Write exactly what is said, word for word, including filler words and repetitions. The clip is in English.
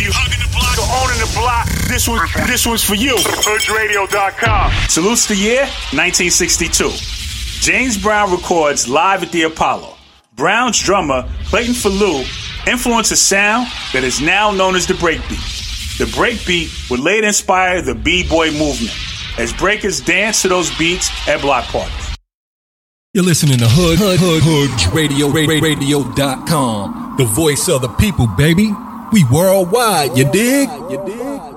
you hugging the block or owning the block, this one, this one's for you. Hood Radio dot com. Salutes the year, nineteen sixty-two. James Brown records live at the Apollo. Brown's drummer, Clayton Falou, influenced a sound that is now known as the breakbeat. The breakbeat would later inspire the B-boy movement, as breakers dance to those beats at block parties. You're listening to Hood, Hood, Hood, Hood Radio, Radio dot com. The voice of the people, baby. We worldwide, you dig? You dig?